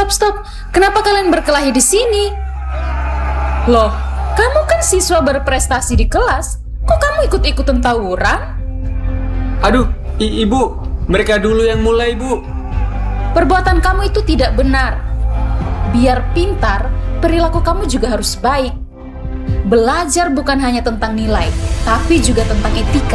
Stop. Kenapa kalian berkelahi di sini? Loh, kamu kan siswa berprestasi di kelas. Kok kamu ikut-ikutan tawuran? Aduh, ibu, mereka dulu yang mulai, Bu. Perbuatan kamu itu tidak benar. Biar pintar, perilaku kamu juga harus baik. Belajar bukan hanya tentang nilai, tapi juga tentang etika.